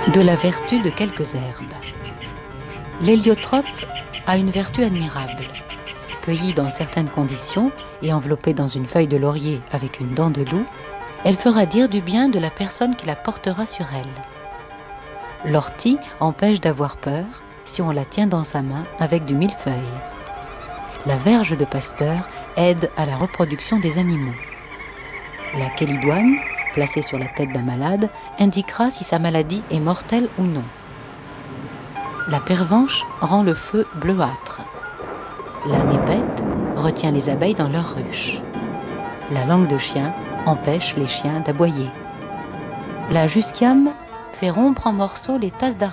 De la vertu de quelques herbes. L'héliotrope a une vertu admirable. Cueillie dans certaines conditions et enveloppée dans une feuille de laurier avec une dent de loup, elle fera dire du bien de la personne qui la portera sur elle. L'ortie empêche d'avoir peur si on la tient dans sa main avec du millefeuille. La verge de Pasteur aide à la reproduction des animaux. La kélidoine, placée sur la tête d'un malade, indiquera si sa maladie est mortelle ou non. La pervenche rend le feu bleuâtre. La népette retient les abeilles dans leur ruche. La langue de chien empêche les chiens d'aboyer. La jusquiame fait rompre en morceaux les tasses d'argent.